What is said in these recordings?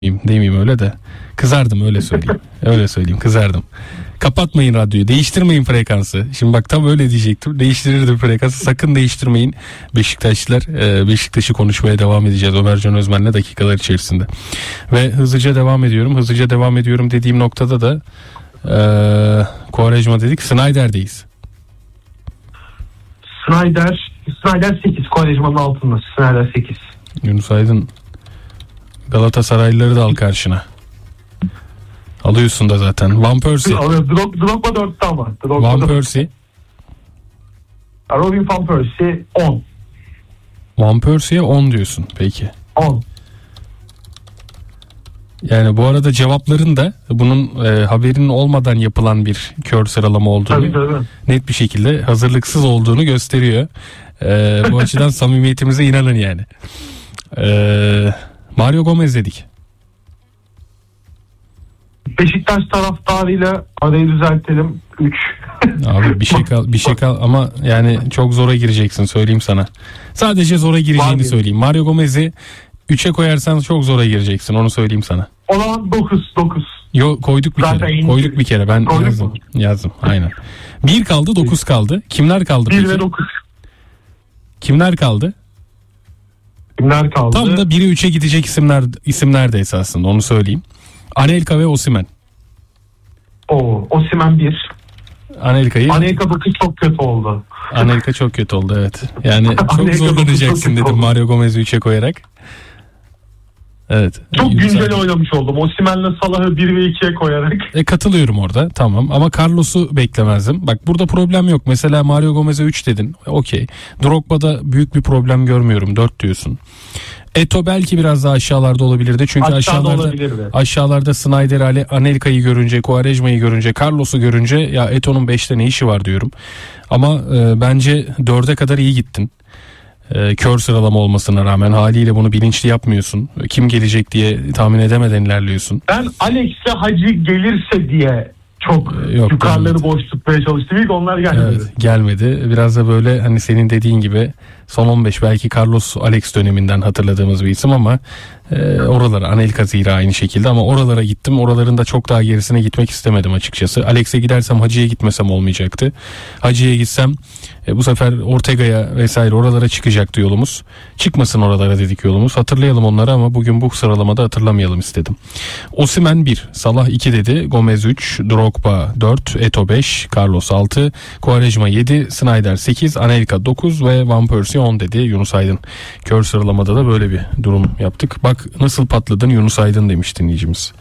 Demeyeyim öyle de. Kızardım, öyle söyleyeyim. Öyle söyleyeyim, kızardım. Kapatmayın radyoyu, değiştirmeyin frekansı. Şimdi bak tam öyle diyecektim. Değiştirirdim frekansı. Sakın değiştirmeyin Beşiktaşlılar. Beşiktaş'ı konuşmaya devam edeceğiz Ömercan Özmen'le dakikalar içerisinde. Ve hızlıca devam ediyorum. Hızlıca devam ediyorum dediğim noktada da Quaresma dedik. Snyder'deyiz. Snyder 8. Quaresma'nın altında. Snyder 8. Yunus Aydın, Galatasaraylıları da al karşına. Alıyorsun da zaten. Van Persie. Drogba 4'te ama. Van Persie. Robin Van Persie 10. Van Persie'ye 10 diyorsun. Peki. 10. Yani bu arada cevapların da bunun haberinin olmadan yapılan bir kör sıralama olduğunu, tabii. net bir şekilde hazırlıksız olduğunu gösteriyor. Bu açıdan samimiyetimize inanın yani. Mario Gomez dedik. Beşiktaş taraftarıyla arayı düzeltelim. 3. Abi bir şey kal ama yani çok zora gireceksin, söyleyeyim sana. Sadece zora gireceğini söyleyeyim. Mario Gomez'i 3'e koyarsan çok zora gireceksin, onu söyleyeyim sana. O zaman 9. Yok, koyduk bir zaten kere. Koyduk bir kere. Ben yazdım. Aynen. 1 kaldı, 9 kaldı. Kimler kaldı 1 peki? 1 ve 9. Kimler kaldı? Tam da 1'e 3'e gidecek isimler de esasında, onu söyleyeyim. Anelka ve Osimhen. Osimhen 1. Anelka bakış çok kötü oldu. Anelka çok kötü oldu, evet. Yani çok zorlanacaksın dedim Mario Gomez'i 3'e koyarak. Evet. Çok güncel oynamış oldum. Osimhen'le Salah'ı 1 ve 2'ye koyarak. Katılıyorum orada, tamam, ama Carlos'u beklemezdim. Bak burada problem yok. Mesela Mario Gomez'e 3 dedin. Okey. Drogba'da büyük bir problem görmüyorum. 4 diyorsun. Eto belki biraz daha aşağılarda olabilirdi. Çünkü aşağılarda Snyder, Anelka'yı görünce, Quaresma'yı görünce, Carlos'u görünce ya Eto'nun 5'te ne işi var diyorum. Ama bence 4'e kadar iyi gittin. Kör sıralama olmasına rağmen haliyle bunu bilinçli yapmıyorsun. Kim gelecek diye tahmin edemeden ilerliyorsun. Ben Alex'e Hacı gelirse diye çok yukarıları boş tutmaya çalıştım. İlk onlar gelmedi. Evet, gelmedi. Biraz da böyle hani senin dediğin gibi son 15 belki Carlos Alex döneminden hatırladığımız bir isim ama oralara, Anelka zira aynı şekilde, ama oralara gittim. Oraların da çok daha gerisine gitmek istemedim açıkçası. Alex'e gidersem Hacı'ya gitmesem olmayacaktı. Hacı'ya gitsem bu sefer Ortega'ya vesaire oralara çıkacaktı yolumuz. Çıkmasın oralara dedik yolumuz. Hatırlayalım onları ama bugün bu sıralamada hatırlamayalım istedim. Osimhen 1, Salah 2 dedi. Gomez 3, Drogba 4, Eto 5, Carlos 6, Quaresma 7, Snyder 8, Anelka 9 ve Van Persie 10 dedi Yunus Aydın. Kör sıralamada da böyle bir durum yaptık. Bak nasıl patladın Yunus Aydın demiş dinleyicimiz.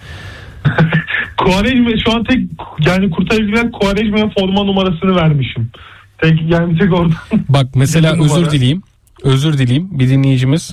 Quaresma şu an tek yani kurtarabilen Quaresma'ya forma numarasını vermişim. Tek oradan. Bak mesela özür dileyim bir dinleyicimiz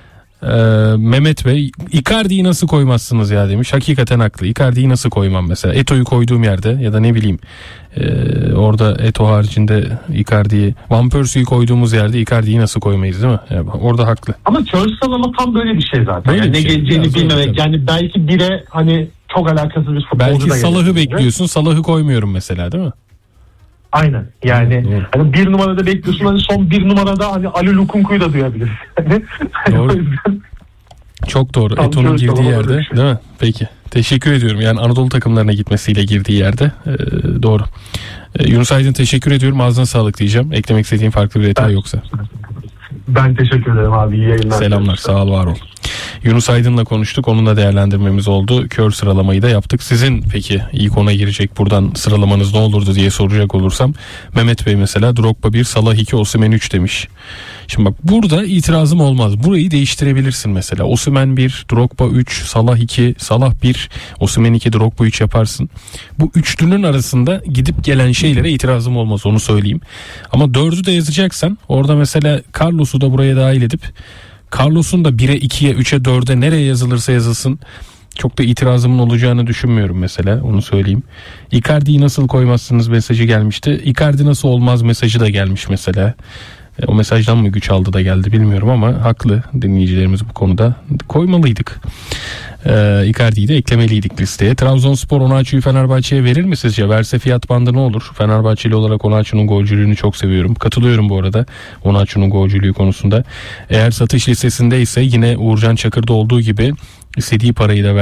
Mehmet Bey, Icardi'yi nasıl koymazsınız ya demiş. Hakikaten haklı. Icardi'yi nasıl koymam mesela? Eto'yu koyduğum yerde ya da ne bileyim orada Eto haricinde Icardi'yi, Van Persie'yi koyduğumuz yerde Icardi'yi nasıl koymayız değil mi? Yani orada haklı. Ama kör sıralama tam böyle bir şey zaten. Yani ne geleceğini bilmemek. Yani belki 1'e hani çok alakasız bir futbolcu belki da Salah'ı bekliyorsun. Salah'ı koymuyorum mesela değil mi? Aynen. Yani hani 1 numarada bekliyorsun, hani son 1 numarada hani Ali Lukunku'yu da duyabiliriz. Doğru. O yüzden çok doğru. Eto'nun girdiği yerde değil mi? Peki. Teşekkür ediyorum. Yani Anadolu takımlarına gitmesiyle girdiği yerde doğru. Yunus Aydın teşekkür ediyorum. Ağzına sağlık diyeceğim. Eklemek istediğin farklı bir detay yoksa. Ben teşekkür ederim abi. İyi yayınlar. Selamlar. Sağ ol, var ol. Yunus Aydın'la konuştuk. Onunla değerlendirmemiz oldu. Kör sıralamayı da yaptık. Sizin peki ilk 10'a girecek buradan sıralamanız ne olurdu diye soracak olursam, Mehmet Bey mesela Drogba 1, Salah 2, Osimhen 3 demiş. Şimdi bak burada itirazım olmaz. Burayı değiştirebilirsin mesela. Osimhen 1, Drogba 3, Salah 2, Salah 1, Osimhen 2, Drogba 3 yaparsın. Bu üçlünün arasında gidip gelen şeylere itirazım olmaz, onu söyleyeyim. Ama 4'ü de yazacaksan orada mesela Carlos'u da buraya dahil edip Carlos'un da 1'e 2'ye 3'e 4'e nereye yazılırsa yazılsın çok da itirazımın olacağını düşünmüyorum mesela, onu söyleyeyim. Icardi'yi nasıl koymazsınız mesajı gelmişti. Icardi nasıl olmaz mesajı da gelmiş mesela. O mesajdan mı güç aldı da geldi bilmiyorum ama haklı dinleyicilerimiz bu konuda. Koymalıydık. Icardi'yi de eklemeliydik listeye. Trabzonspor Onaçu'yu Fenerbahçe'ye verir mi sizce? Verse fiyat bandı ne olur? Fenerbahçeli olarak Onaçu'nun golcülüğünü çok seviyorum. Katılıyorum bu arada Onaçu'nun golcülüğü konusunda. Eğer satış listesinde ise yine Uğurcan Çakır'da olduğu gibi istediği parayı da